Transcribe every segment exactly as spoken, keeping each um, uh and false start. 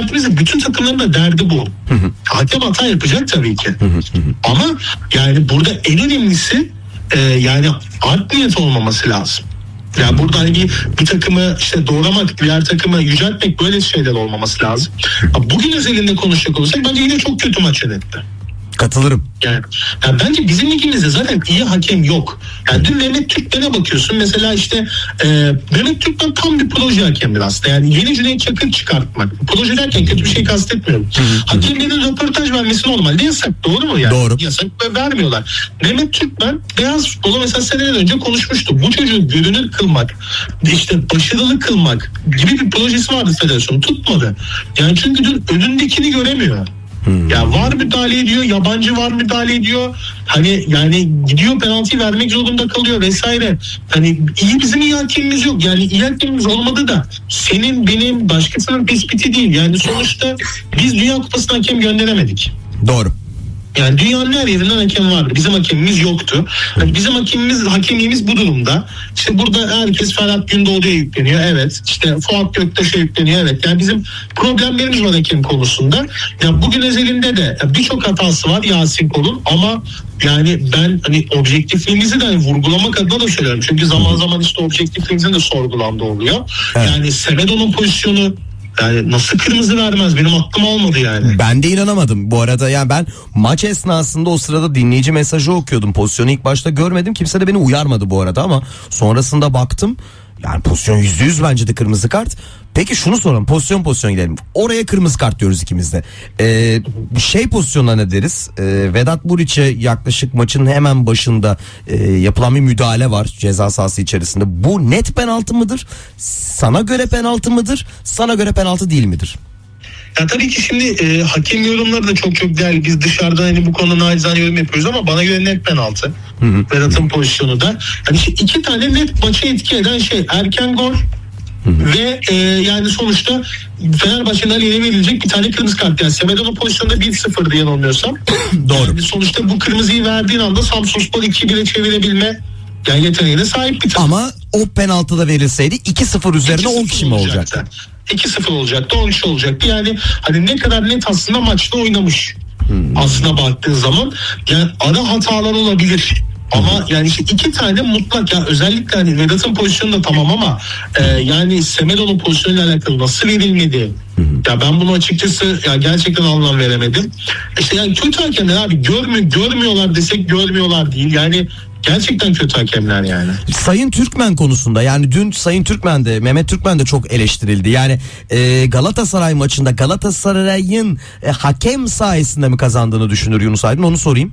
Mert'imizin bütün takımların da derdi bu. Hakem hata yapacak tabii ki. Ama yani burada en önemlisi e, yani art niyet olmaması lazım. Yani burada hani bir, bir takımı işte doğramak, diğer takımı yüceltmek, böyle şeyler olmaması lazım. Bugün özelinde konuşacak olursak bence yine çok kötü maç yönetti. Katılırım. Yani, yani bence bizim ligimizde zaten iyi hakem yok. Yani dün Mehmet Türkmen'e bakıyorsun. Mesela işte e, Mehmet Türkmen tam bir proje hakemi aslında. Yani yeni Cüneyt Çakır çıkartmak. Proje derken kötü bir şey kastetmiyorum. Hakemlerin röportaj vermesi normalde yasak. Doğru mu yani? Doğru. Yasak ve vermiyorlar. Mehmet Türkmen beyaz futbolu mesela seneler önce konuşmuştu. Bu çocuğu görünür kılmak, işte başarılı kılmak gibi bir projesi vardı federasyonun. Tutmadı. Yani çünkü dün önündekini göremiyor. Hmm. Ya var müdahale ediyor, yabancı var müdahale ediyor. Hani yani gidiyor penaltıyı vermek zorunda kalıyor vesaire. Hani iyi bizim iyi hakemimiz yok. Yani iyi hakemimiz olmadı da senin benim başkasının tespiti değil. Yani sonuçta biz Dünya Kupası'na hakem gönderemedik. Doğru. Yani dünyanın her yerinden hakem vardı. Bizim hakemimiz yoktu. Yani bizim hakemimiz, hakemliğimiz bu durumda. İşte burada herkes Ferhat Gündoğdu'ya yükleniyor. Evet. İşte Fuat Göktaş'a yükleniyor. Evet. Yani bizim problemlerimiz var hakem konusunda. Yani bugün özelinde de birçok hatası var Yasin Kol'un, ama yani ben hani objektifliğimizi de hani vurgulamak adına da söylüyorum. Çünkü zaman zaman işte objektifliğimizin de sorgulandığı oluyor. Evet. Yani Semedo'nun pozisyonu, yani nasıl kırmızı vermez, benim aklım almadı yani. Ben de inanamadım bu arada. Yani ben maç esnasında o sırada dinleyici mesajı okuyordum. Pozisyonu ilk başta görmedim. Kimse de beni uyarmadı bu arada ama sonrasında baktım. Yani pozisyon yüzde yüz bence de kırmızı kart. Peki şunu soralım, pozisyon pozisyon gidelim. Oraya kırmızı kart diyoruz ikimiz de. Ee, şey pozisyonuna ne deriz? Ee, Vedat Muriç'e yaklaşık maçın hemen başında e, yapılan bir müdahale var ceza sahası içerisinde. Bu net penaltı mıdır? Sana göre penaltı mıdır? Sana göre penaltı değil midir? Ya tabii ki şimdi e, hakem yorumları da çok çok değerli. Biz dışarıdan hani bu konuda nacizane yorum yapıyoruz ama bana göre net penaltı. Vedat'ın pozisyonu da. Hani işte iki tane net maçı etki eden şey. Erken gol ve e, yani sonuçta Fenerbahçe'nin aleyhine verilecek bir tane kırmızı kart. Yani Semedo'nun pozisyonunda bir sıfır diye yanılmıyorsam. Doğru. Yani sonuçta bu kırmızıyı verdiğin anda Samsunspor iki bire çevirebilme yani yeteneğine sahip bir takım. Ama o penaltı da verilseydi iki sıfır üzerine on kişi mi olacaktı? iki sıfır olacaktı, on kişi olacaktı. Yani hani ne kadar net aslında maçta oynamış. Hmm. Aslına baktığın zaman yani ara hatalar olabilir. Ama yani işte iki tane mutlak, ya özellikle hani Vedat'ın pozisyonu da tamam ama e, yani Semedo'nun pozisyonuyla alakalı nasıl verilmedi? Hı hı. Ya ben bunu açıkçası ya gerçekten anlam veremedim. İşte yani kötü hakemler abi, görmüyor, görmüyorlar desek görmüyorlar değil. Yani gerçekten kötü hakemler yani. Sayın Türkmen konusunda, yani dün Sayın Türkmen de, Mehmet Türkmen de çok eleştirildi. Yani e, Galatasaray maçında Galatasaray'ın e, hakem sayesinde mi kazandığını düşünür Yunus Aydın, onu sorayım.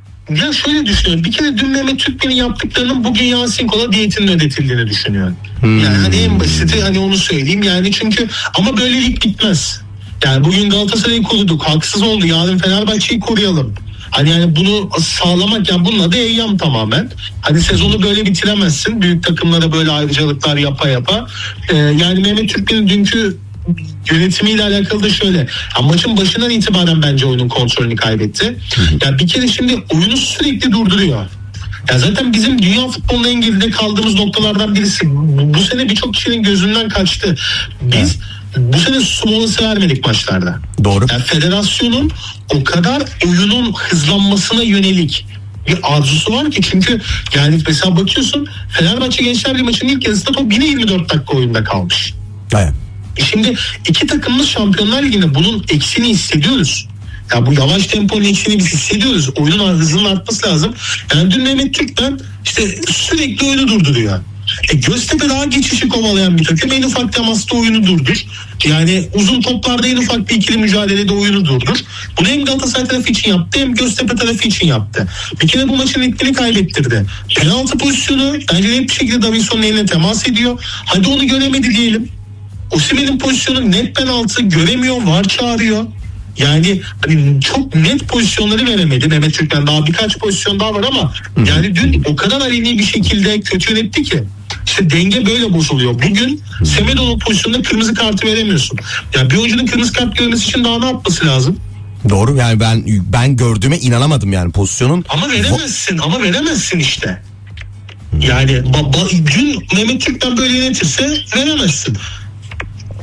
Ya şöyle düşünüyorum. Bir kere dün Mehmet Türkmen'in yaptıklarının bugün Yasin Kol'a diyetinin ödetildiğini düşünüyorum. Hmm. Yani hani en basiti hani onu söyleyeyim. Yani çünkü ama böyle lig bitmez. Yani bugün Galatasaray'ı koruduk. Haksız oldu. Yarın Fenerbahçe'yi koruyalım. Hani yani bunu sağlamak, yani bunun adı eyyam tamamen. Hani sezonu böyle bitiremezsin. Büyük takımlara böyle ayrıcalıklar yapa yapa. Ee, yani Mehmet Türkmen'in dünkü yönetimiyle alakalı da şöyle. Ya maçın başından itibaren bence oyunun kontrolünü kaybetti. Ya yani bir kere şimdi oyunu sürekli durduruyor. Ya zaten bizim dünya futboluna en geride kaldığımız noktalardan birisi. Bu, bu sene birçok kişinin gözünden kaçtı. Biz evet. Bu sene Smolens'ı vermedik maçlarda. Doğru. Yani federasyonun o kadar oyunun hızlanmasına yönelik bir arzusu var ki, çünkü yani mesela bakıyorsun Fenerbahçe Gençler Birliği maçının ilk yarısında top yine yirmi dört dakika oyunda kalmış. Evet. Şimdi iki takımımız Şampiyonlar Ligi'nde bunun eksiğini hissediyoruz. Ya bu yavaş temponun eksiğini biz hissediyoruz. Oyunun hızının artması lazım. Yani dün Mehmet Türkmen işte sürekli oyunu durduruyor. E Göztepe daha geçişi kovalayan bir takım. En ufak temasta oyunu durdur. Yani uzun toplarda en ufak bir ikili mücadelede oyunu durdur. Bunu hem Galatasaray tarafı için yaptı hem Göztepe tarafı için yaptı. Bir kere bu maçın ritmini kaybettirdi. Penaltı pozisyonu bence net bir şekilde Davinson'un eline temas ediyor. Hadi onu göremedi diyelim. Osimhen'in pozisyonu net penaltı, göremiyor, var çağırıyor. Yani hani çok net pozisyonları veremedi Mehmet Türkmen. Daha birkaç pozisyon daha var ama Hı. yani dün o kadar aleni bir şekilde kötü yönetti ki. İşte denge böyle bozuluyor. Bugün Semedo'nun pozisyonunda kırmızı kartı veremiyorsun. Yani bir oyuncunun kırmızı kart görmesi için daha ne yapması lazım? Doğru, yani ben ben gördüğüme inanamadım yani pozisyonun. Ama veremezsin ama veremezsin işte. Yani ba- ba- dün Mehmet Türkmen böyle yönetirse veremezsin.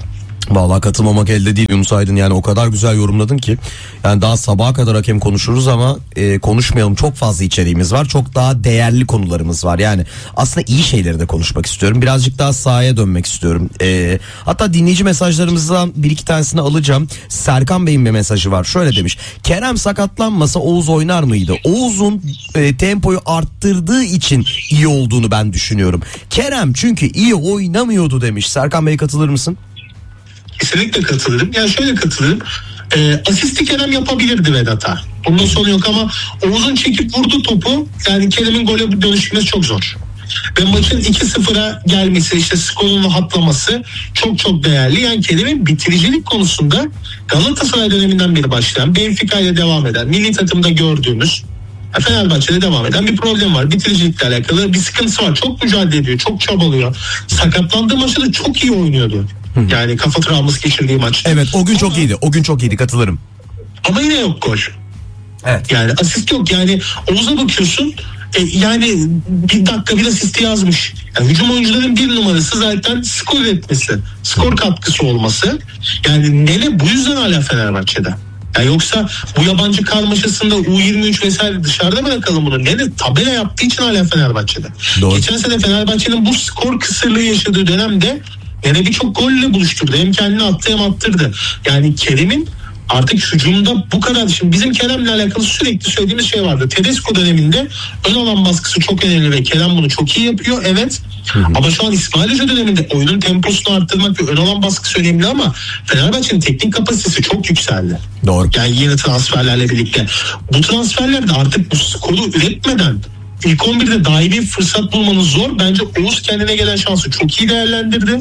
Vallahi katılmamak elde değil Yunus Aydın, yani o kadar güzel yorumladın ki. Yani daha sabaha kadar hakem konuşuruz ama e, konuşmayalım, çok fazla içeriğimiz var, çok daha değerli konularımız var. Yani aslında iyi şeyleri de konuşmak istiyorum, birazcık daha sahaya dönmek istiyorum. E, hatta dinleyici mesajlarımızdan bir iki tanesini alacağım. Serkan Bey'in bir mesajı var, şöyle demiş: Kerem sakatlanmasa Oğuz oynar mıydı? Oğuz'un e, tempoyu arttırdığı için iyi olduğunu ben düşünüyorum. Kerem çünkü iyi oynamıyordu demiş. Serkan Bey, katılır mısın? Kesinlikle katılırım. Yani şöyle katılırım. E, asisti Kerem yapabilirdi Vedat'a. Bundan sorun yok ama Oğuz'un çekip vurduğu topu, yani Kerem'in gole dönüşmesi çok zor. Ve maçın iki sıfıra gelmesi, işte skorun rahatlaması çok çok değerli. Yani Kerem'in bitiricilik konusunda Galatasaray döneminden beri başlayan, Benfica ile devam eden, milli takımda gördüğümüz, Fenerbahçe'de devam eden bir problem var. Bitiricilikle alakalı bir sıkıntısı var. Çok mücadele ediyor, çok çabalıyor. Sakatlandığı maçta da çok iyi oynuyordu. Yani kafa travması geçirdiği maçta. Evet, o gün ama, çok iyiydi. O gün çok iyiydi, katılırım. Ama yine yok gol. Evet. Yani asist yok. Yani Oğuz'a bakıyorsun, e, yani bir dakika bir asisti yazmış. Yani hücum oyuncuların bir numarası zaten skor üretmesi, skor katkısı olması. Yani Nene bu yüzden hala Fenerbahçe'de. Yani yoksa bu yabancı karmaşasında U yirmi üç vesaire dışarıda bırakalım bunu. Nene tabela yaptığı için hala Fenerbahçe'de. Doğru. Geçen sene Fenerbahçe'nin bu skor kısırlığı yaşadığı dönemde Nene birçok golle buluşturdu. Hem kendini attı hem attırdı. Yani Kerem'in artık hücumda bu kadar. Şimdi bizim Kerem'le alakalı sürekli söylediğimiz şey vardı. Tedesco döneminde ön alan baskısı çok önemli ve Kerem bunu çok iyi yapıyor. Evet. Hı hı. Ama şu an İsmail Hoca döneminde oyunun temposunu arttırmak ve ön alan baskısı önemli ama Fenerbahçe'nin teknik kapasitesi çok yükseldi. Doğru. Yani yeni transferlerle birlikte. Bu transferlerde artık bu skoru üretmeden ilk on birde dahi bir fırsat bulmanız zor. Bence Oğuz kendine gelen şansı çok iyi değerlendirdi.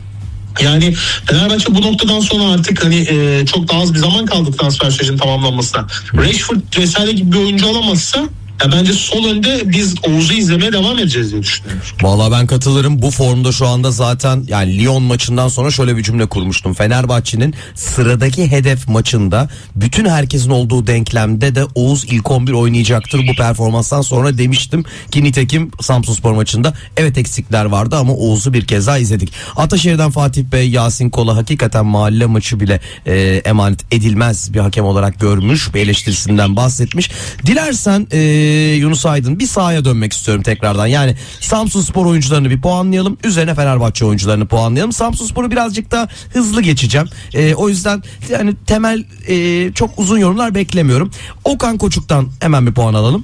Yani Fenerbahçe bu noktadan sonra artık hani e, çok daha az bir zaman kaldı transfer sürecinin tamamlanmasına. Rashford vesaire gibi bir oyuncu alamazsa ya bence sol önde biz Oğuz'u izlemeye devam edeceğiz diye düşünüyorum. Vallahi ben katılırım. Bu formda şu anda zaten, yani Lyon maçından sonra şöyle bir cümle kurmuştum. Fenerbahçe'nin sıradaki hedef maçında bütün herkesin olduğu denklemde de Oğuz ilk on bir oynayacaktır bu performanstan sonra demiştim ki nitekim Samsunspor maçında evet eksikler vardı ama Oğuz'u bir kez daha izledik. Ataşehir'den Fatih Bey, Yasin Kola hakikaten mahalle maçı bile e, emanet edilmez bir hakem olarak görmüş, bir eleştirisinden bahsetmiş. Dilersen e, Yunus Aydın, bir sahaya dönmek istiyorum tekrardan. Yani Samsunspor oyuncularını bir puanlayalım, üzerine Fenerbahçe oyuncularını puanlayalım. Samsunspor'u birazcık daha hızlı geçeceğim. E, o yüzden yani temel e, çok uzun yorumlar beklemiyorum. Okan Koçuk'tan hemen bir puan alalım.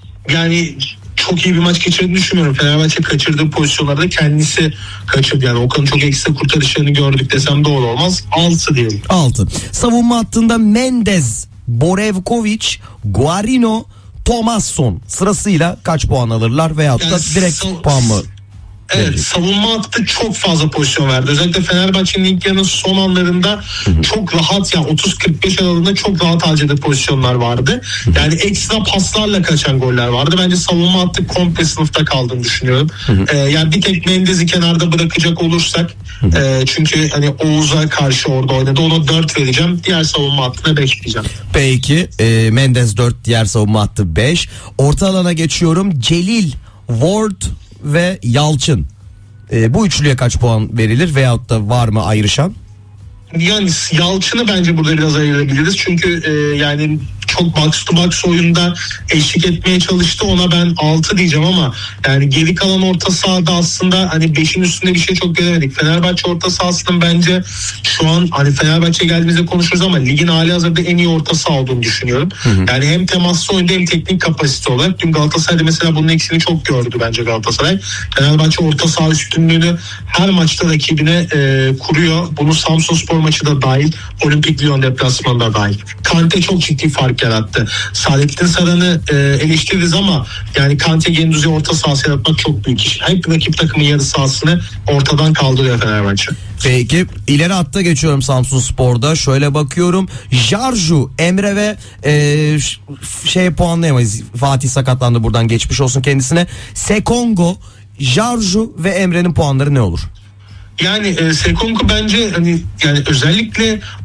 Yani çok iyi bir maç geçirdiğini düşünmüyorum. Fenerbahçe kaçırdığı pozisyonlarda kendisi kaçırdı. Yani Okan'ın çok ekstra kurtarışlarını gördük desem doğru olmaz. altı diyelim. altı. Savunma hattında Mendez, Borevkovic, Guarino, Thomasson sırasıyla kaç puan alırlar veyahut da Yani direkt so- puan mı? Evet, verecek? savunma hattı çok fazla pozisyon verdi. Özellikle Fenerbahçe'nin ilk yarının son anlarında Hı-hı. çok rahat, yani otuz kırk beş aralığında çok rahat harcadığı pozisyonlar vardı. Hı-hı. Yani ekstra paslarla kaçan goller vardı. Bence savunma hattı komple sınıfta kaldığını düşünüyorum. Ee, yani bir tek Mendez'i kenarda bırakacak olursak e, çünkü hani Oğuz'a karşı orada oynadı. Ona dört vereceğim. Diğer savunma hattına beş diyeceğim. Peki e, Mendez dört, diğer savunma hattı beş. Orta alana geçiyorum. Celil, Ward ve Yalçın. E, bu üçlüye kaç puan verilir veyahut da var mı ayrışan? Yani Yalçın'ı bence burada biraz ayırabiliriz. Çünkü e, yani çok box to box oyunda eşlik etmeye çalıştı. Ona ben altı diyeceğim ama yani geri kalan orta sahada aslında hani beşin üstünde bir şey çok göremedik. Fenerbahçe orta sahasının bence şu an hani Fenerbahçe geldiğimizde konuşuruz ama ligin hali hazırda en iyi orta saha olduğunu düşünüyorum. Hı hı. Yani hem temaslı oyunda hem teknik kapasite olarak. Dün Galatasaray'da mesela bunun eksiğini çok gördü bence Galatasaray. Fenerbahçe orta saha üstünlüğünü her maçta rakibine e, kuruyor. Bunu Samsunspor maçı da dahil, Olimpik Lyon deplasmanında dahil. Kante çok ciddi fark yarattı. Saadettin Saran'ı e, eleştiririz ama yani Kante Gendouzi orta sahası yaratmak çok büyük iş. Hep rakip takımın yarı sahasını ortadan kaldırıyor Fenerbahçe. Peki ileri hatta geçiyorum Samsunspor'da. Şöyle bakıyorum. Jarju, Emre ve e, şey puanlayamayız. Fatih sakatlandı, buradan geçmiş olsun kendisine. Sekongo, Jarju ve Emre'nin puanları ne olur? Yani e, Sekonku bence hani yani özellikle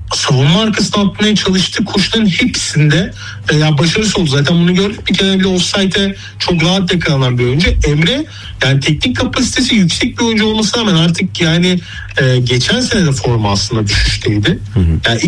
savunma arkasına atmaya çalıştığı koşuların hepsinde e, ya başarısız oldu. Zaten bunu gördük. Bir kere bile offside'e çok rahat yakalanan bir oyuncu. Emre yani teknik kapasitesi yüksek bir oyuncu olmasına rağmen artık yani e, geçen sene de forma aslında düşüşteydi. Hı hı. Yani